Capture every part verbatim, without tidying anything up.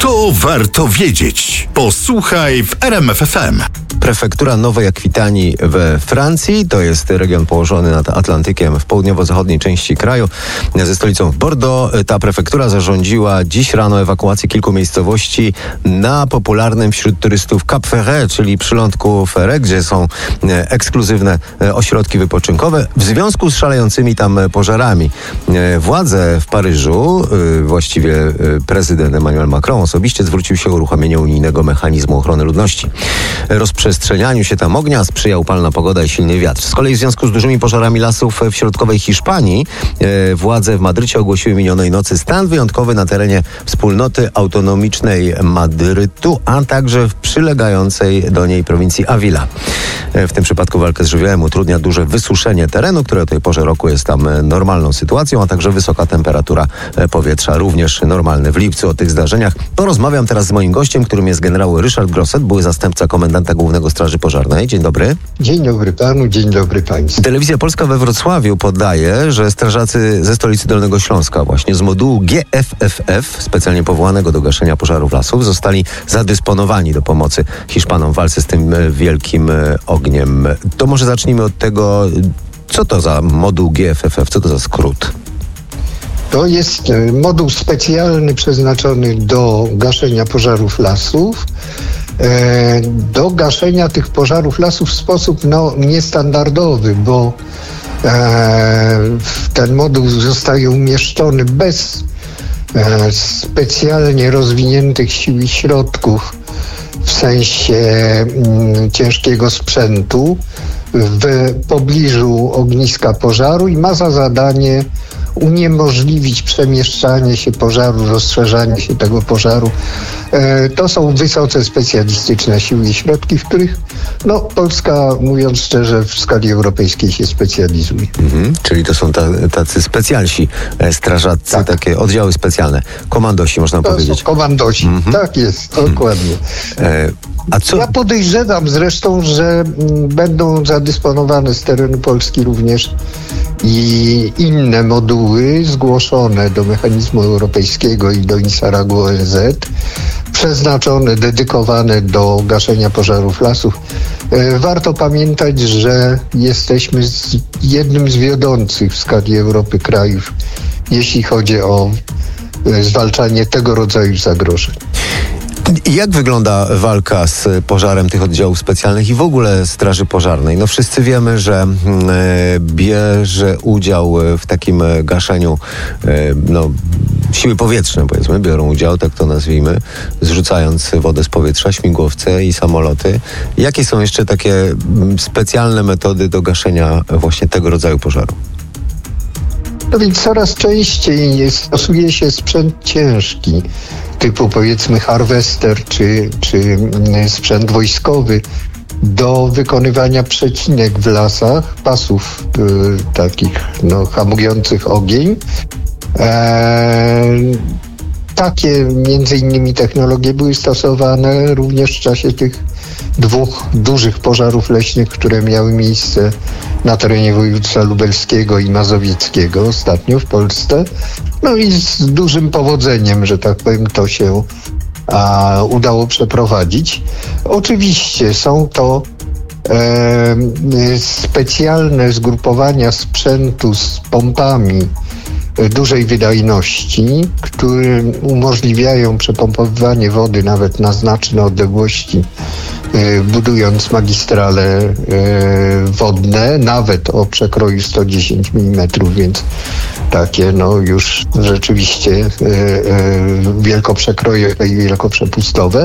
To warto wiedzieć. Posłuchaj w R M F F M. Prefektura Nowej Akwitanii we Francji, to jest region położony nad Atlantykiem w południowo-zachodniej części kraju, ze stolicą w Bordeaux. Ta prefektura zarządziła dziś rano ewakuację kilku miejscowości na popularnym wśród turystów Cap Ferret, czyli przylądku Ferret, gdzie są ekskluzywne ośrodki wypoczynkowe w związku z szalejącymi tam pożarami. Władze w Paryżu, właściwie prezydent Emmanuel Macron osobiście zwrócił się o uruchomienie unijnego mechanizmu ochrony ludności. Rozprzestrzenianiu się tam ognia sprzyja upalna pogoda i silny wiatr. Z kolei w związku z dużymi pożarami lasów w środkowej Hiszpanii e, władze w Madrycie ogłosiły minionej nocy stan wyjątkowy na terenie wspólnoty autonomicznej Madrytu, a także w przylegającej do niej prowincji Avila. E, w tym przypadku walkę z żywiołem utrudnia duże wysuszenie terenu, które o tej porze roku jest tam normalną sytuacją, a także wysoka temperatura powietrza, również normalne w lipcu. O tych zdarzeniach porozmawiam teraz z moim gościem, którym jest generał Ryszard Grosset, były zastępca komendanta Głównego Straży Pożarnej. Dzień dobry. Dzień dobry panu, dzień dobry państwu. Telewizja Polska we Wrocławiu podaje, że strażacy ze stolicy Dolnego Śląska, właśnie z modułu G F F F, specjalnie powołanego do gaszenia pożarów lasów, zostali zadysponowani do pomocy Hiszpanom w walce z tym wielkim ogniem. To może zacznijmy od tego, co to za moduł G F F F, co to za skrót? To jest moduł specjalny przeznaczony do gaszenia pożarów lasów. Do gaszenia tych pożarów lasów w sposób no, niestandardowy, bo e, ten moduł zostaje umieszczony bez e, specjalnie rozwiniętych sił i środków w sensie m, ciężkiego sprzętu w pobliżu ogniska pożaru i ma za zadanie uniemożliwić przemieszczanie się pożaru, rozszerzanie się tego pożaru. E, to są wysoce specjalistyczne siły i środki, w których no, Polska, mówiąc szczerze, w skali europejskiej się specjalizuje. Mhm, czyli to są ta, tacy specjalsi e, strażacy, tak. Takie oddziały specjalne. Komandosi, można to powiedzieć. Są komandosi, mhm. Tak jest, dokładnie. E, a co? Ja podejrzewam zresztą, że m, będą zadysponowane z terenu Polski również i inne moduły zgłoszone do mechanizmu europejskiego i do INSARAG-u O N Z, przeznaczone, dedykowane do gaszenia pożarów lasów. Warto pamiętać, że jesteśmy z jednym z wiodących w skali Europy krajów, jeśli chodzi o zwalczanie tego rodzaju zagrożeń. I jak wygląda walka z pożarem tych oddziałów specjalnych i w ogóle Straży Pożarnej? No wszyscy wiemy, że e, bierze udział w takim gaszeniu e, no, siły powietrzne, powiedzmy, biorą udział, tak to nazwijmy, zrzucając wodę z powietrza, śmigłowce i samoloty. Jakie są jeszcze takie specjalne metody do gaszenia właśnie tego rodzaju pożaru? No więc coraz częściej stosuje się sprzęt ciężki, typu powiedzmy harwester czy, czy sprzęt wojskowy do wykonywania przecinek w lasach, pasów y, takich no, hamujących ogień. Eee, takie między innymi technologie były stosowane również w czasie tych dwóch dużych pożarów leśnych, które miały miejsce na terenie województwa lubelskiego i mazowieckiego ostatnio w Polsce. No i z dużym powodzeniem, że tak powiem, to się a, udało przeprowadzić. Oczywiście są to e, specjalne zgrupowania sprzętu z pompami dużej wydajności, które umożliwiają przepompowywanie wody nawet na znaczne odległości, budując magistrale wodne, nawet o przekroju sto dziesięć milimetrów, więc takie no już rzeczywiście wielkoprzekrojowe i wielkoprzepustowe.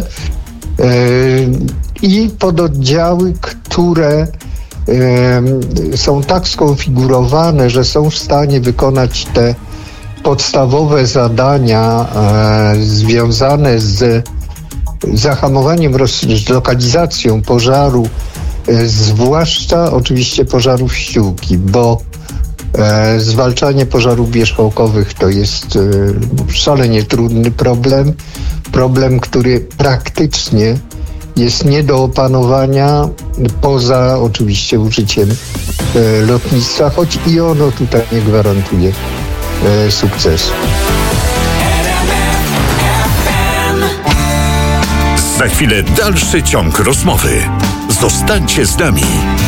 I pododdziały, które są tak skonfigurowane, że są w stanie wykonać te podstawowe zadania e, związane z zahamowaniem, roz, lokalizacją pożaru, e, zwłaszcza oczywiście pożarów ściółki, bo e, zwalczanie pożarów wierzchołkowych to jest e, szalenie trudny problem, problem, który praktycznie jest nie do opanowania poza oczywiście użyciem e, lotnictwa, choć i ono tutaj nie gwarantuje e, sukcesu. Za chwilę dalszy ciąg rozmowy. Zostańcie z nami.